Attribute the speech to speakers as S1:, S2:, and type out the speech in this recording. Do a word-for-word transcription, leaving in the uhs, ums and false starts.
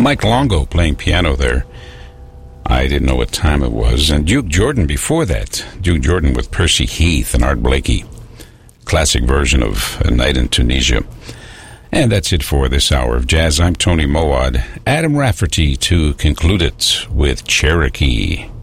S1: Mike Longo playing piano there. I didn't know what time it was. And Duke Jordan before that. Duke Jordan with Percy Heath and Art Blakey. Classic version of A Night in Tunisia. And that's it for this hour of jazz. I'm Tony Mowat. Adam Rafferty to conclude it with Cherokee.